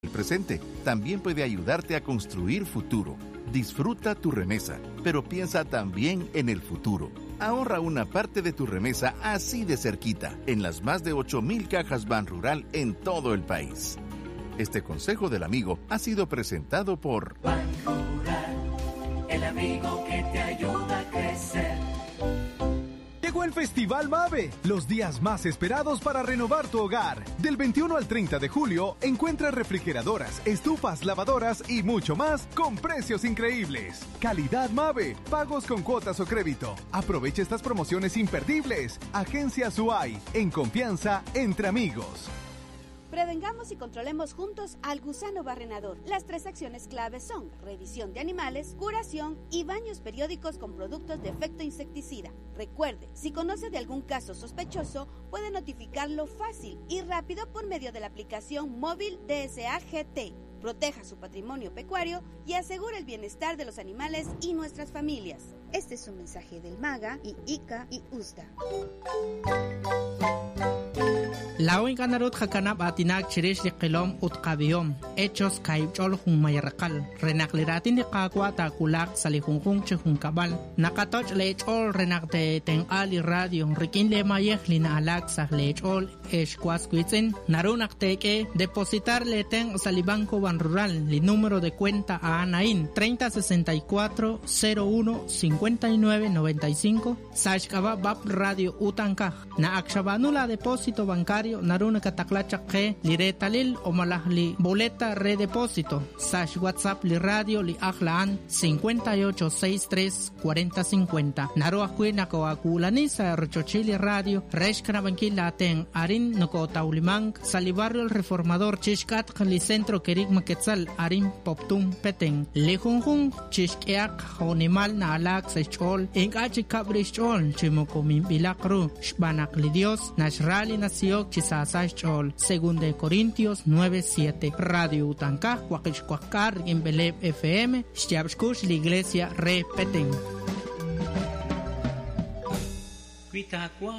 El presente también puede ayudarte a construir futuro. Disfruta tu remesa, pero piensa también en el futuro. Ahorra una parte de tu remesa así de cerquita, en las más de 8,000 cajas Banrural en todo el país. Este consejo del amigo ha sido presentado por Banrural, el amigo que te ayuda a crecer. Llegó el Festival Mave, los días más esperados para renovar tu hogar. Del 21 al 30 de julio, encuentra refrigeradoras, estufas, lavadoras y mucho más con precios increíbles. Calidad Mave, pagos con cuotas o crédito. Aprovecha estas promociones imperdibles. Agencia SUAY, en confianza entre amigos. Prevengamos y controlemos juntos al gusano barrenador. Las 3 acciones claves son revisión de animales, curación y baños periódicos con productos de efecto insecticida. Recuerde, si conoce de algún caso sospechoso, puede notificarlo fácil y rápido por medio de la aplicación móvil DSA GT. Proteja su patrimonio pecuario y asegure el bienestar de los animales y nuestras familias. Este es un mensaje del MAGA y ICA y USDA. Lawin kanarut hakanap atinak chirish liqilom utqabiyom hechos kaibchol jun mayarqal renakliratin liqaqwa takulak salihunjun chihun kabal nakatoch lechol renakte tenqali radio rikin le mayeh lina alaksa lechol eshkwasquitzen narunakteke depositar leten salibanco Banrural li número de cuenta a Anaín 3064 01 59 95 Sashkaba Bab Radio Utankaj na akshabanula depósito bancario naruna kataklachaqe li retalil o malahli boleta redepósito sash WhatsApp li radio li ahlaan 5863 4050 naru akwina ko akulani sa rochochili radio reshkana bankila ten arin noko taulimang salibarrio el reformador chishkat li centro kerik maketzal arin poptum peteng li junjun chishkiak honimal na alak sechol engachi kabrichol chimokomin bilakru shbanak li Dios nashrali nació chisasach chol segunda de Corintios 9:7 Radio Utankaj Huaquichcuacar en Beleb FM Xyabshkush la iglesia repeten.